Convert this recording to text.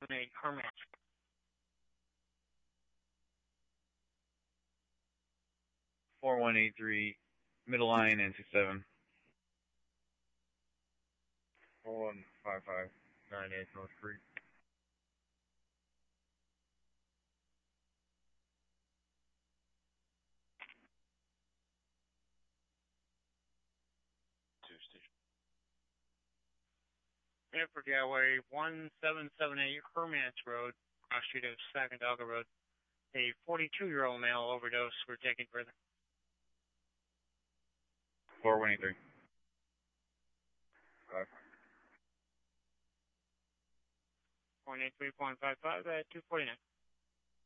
778 Herman. 4183, middle line and 67. 415598 North Creek. Jennifer Galway, 1778 Hermance Road, cross street of Sacandaga Road. A 42-year-old male overdose. We're taking further. 4183. 0.83.55 at 249.